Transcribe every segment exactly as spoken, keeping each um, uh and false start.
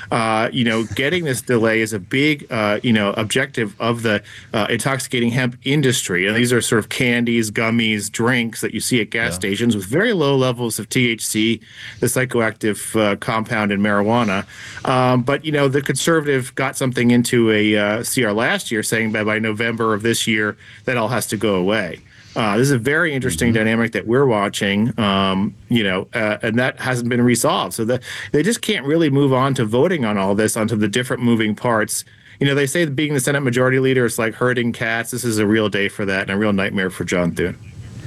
Uh, you know, getting this delay is a big, uh, you know, objective of the uh, intoxicating hemp industry. And these are sort of candies, gummies, drinks that you see at gas Yeah. stations with very low levels of T H C, the psychoactive uh, compound in marijuana. Um, but, you know, the conservative got something into a uh, C R last year saying that by November of this year, that all has to go away. Uh, this is a very interesting Mm-hmm. dynamic that we're watching, um, you know, uh, and that hasn't been resolved. So that they just can't really move on to voting on all this, onto the different moving parts. You know, they say that being the Senate Majority Leader is like herding cats. This is a real day for that and a real nightmare for John Thune.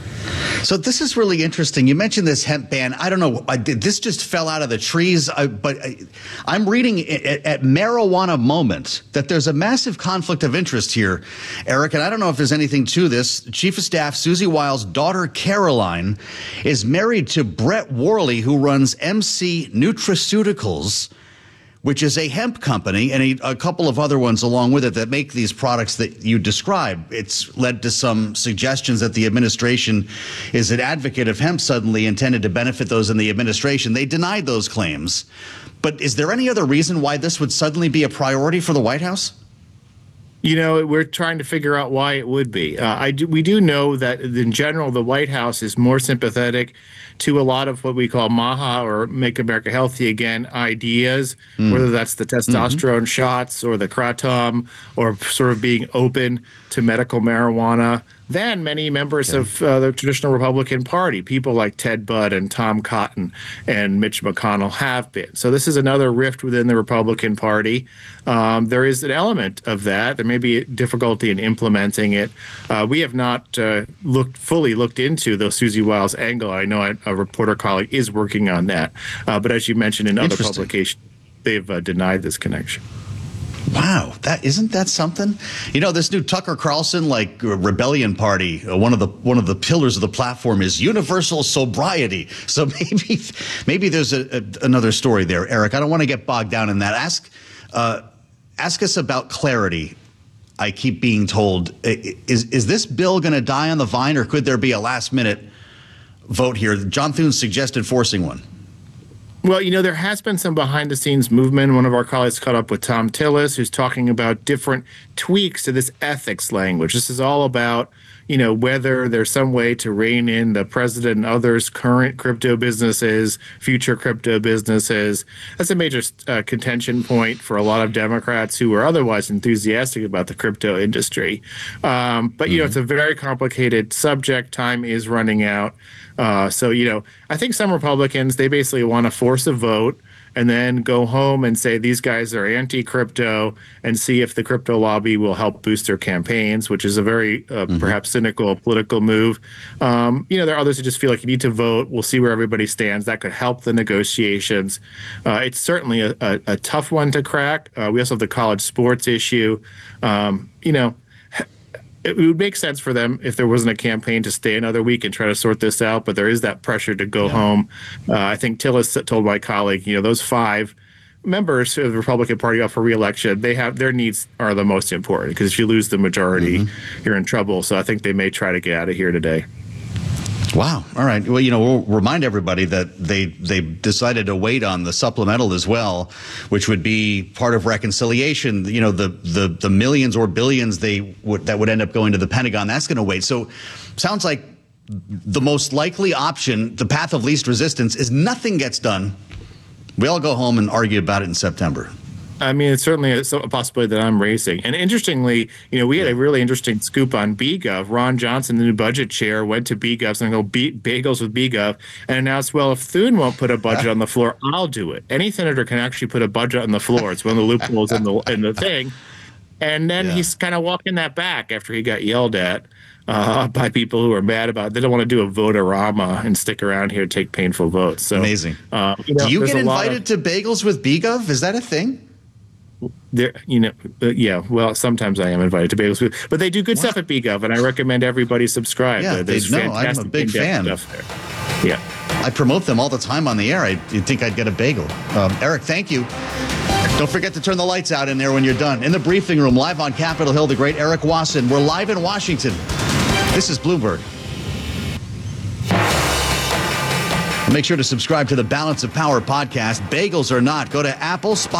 So this is really interesting. You mentioned this hemp ban. I don't know. I did, this just fell out of the trees. I, but I, I'm reading at, at Marijuana Moment that there's a massive conflict of interest here, Eric. And I don't know if there's anything to this. Chief of Staff Susie Wiles' daughter, Caroline, is married to Brett Worley, who runs M C Nutraceuticals, which is a hemp company, and a, a couple of other ones along with it that make these products that you describe. It's led to some suggestions that the administration is an advocate of hemp, suddenly intended to benefit those in the administration. They denied those claims. But is there any other reason why this would suddenly be a priority for the White House? You know, we're trying to figure out why it would be. Uh, I do, we do know that in general, the White House is more sympathetic to a lot of what we call MAHA or Make America Healthy Again ideas, mm. whether that's the testosterone mm-hmm. shots or the kratom or sort of being open to medical marijuana than many members okay. of uh, the traditional Republican Party, people like Ted Budd and Tom Cotton and Mitch McConnell have been. So this is another rift within the Republican Party. Um, there is an element of that. There may be difficulty in implementing it. Uh, we have not uh, looked fully looked into the Susie Wiles angle. I know a, a reporter colleague is working on that. Uh, but as you mentioned in other publications, they've uh, denied this connection. Wow, that isn't that something? You know, this new Tucker Carlson like uh, rebellion party. Uh, one of the one of the pillars of the platform is universal sobriety. So maybe maybe there's a, a, another story there, Eric. I don't want to get bogged down in that. Ask uh, ask us about clarity. I keep being told, is is this bill going to die on the vine, or could there be a last minute vote here? John Thune suggested forcing one. Well, you know, there has been some behind-the-scenes movement. One of our colleagues caught up with Tom Tillis, who's talking about different tweaks to this ethics language. This is all about, you know, whether there's some way to rein in the president and others' current crypto businesses, future crypto businesses. That's a major uh, contention point for a lot of Democrats who are otherwise enthusiastic about the crypto industry. Um, but, you mm-hmm. know, it's a very complicated subject. Time is running out. Uh, so, you know, I think some Republicans, they basically want to force a vote and then go home and say these guys are anti-crypto and see if the crypto lobby will help boost their campaigns, which is a very uh, mm-hmm. perhaps cynical political move. Um, you know, there are others who just feel like you need to vote. We'll see where everybody stands. That could help the negotiations. Uh, it's certainly a, a, a tough one to crack. Uh, we also have the college sports issue. Um, you know, it would make sense for them if there wasn't a campaign to stay another week and try to sort this out, but there is that pressure to go yeah. home. Uh, I think Tillis told my colleague, you know, those five members of the Republican Party up for re-election, they have their needs are the most important because if you lose the majority, mm-hmm. you're in trouble. So I think they may try to get out of here today. Wow. All right. Well, you know, we'll remind everybody that they they decided to wait on the supplemental as well, which would be part of reconciliation. You know, the the the millions or billions they would that would end up going to the Pentagon. That's going to wait. So sounds like the most likely option, the path of least resistance, is nothing gets done. We all go home and argue about it in September. I mean, it's certainly a, a possibility that I'm raising. And interestingly, you know, we had a really interesting scoop on BGov. Ron Johnson, the new budget chair, went to BGov and go be- bagels with BGov and announced, well, if Thune won't put a budget on the floor, I'll do it. Any senator can actually put a budget on the floor. It's one of the loopholes in the in the thing. And then yeah. he's kind of walking that back after he got yelled at uh, by people who are mad about it. They don't want to do a vote-a-rama and stick around here and take painful votes. So, amazing. Uh, you know, do you get invited of, to bagels with BGov? Is that a thing? There, you know, uh, yeah. Well, sometimes I am invited to bagels, but they do good what? stuff at BGov, and I recommend everybody subscribe. Yeah, There's they, no, I'm a big fan. Stuff there. Yeah, I promote them all the time on the air. I, you'd think I'd get a bagel. Um, Eric, thank you. Don't forget to turn the lights out in there when you're done. In the briefing room, live on Capitol Hill, the great Eric Wasson. We're live in Washington. This is Bloomberg. Make sure to subscribe to the Balance of Power podcast. Bagels or not, go to Apple, Spotify.